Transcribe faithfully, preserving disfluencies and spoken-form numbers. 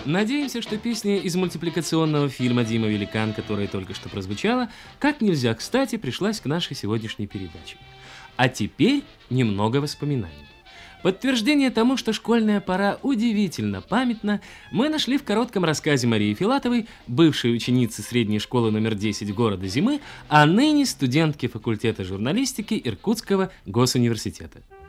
Надеемся, что песня из мультипликационного фильма «Дима Великан», которая только что прозвучала, как нельзя кстати пришлась к нашей сегодняшней передаче. А теперь немного воспоминаний. Подтверждение тому, что школьная пора удивительно памятна, мы нашли в коротком рассказе Марии Филатовой, бывшей ученицы средней школы номер десять города Зимы, а ныне студентки факультета журналистики Иркутского госуниверситета.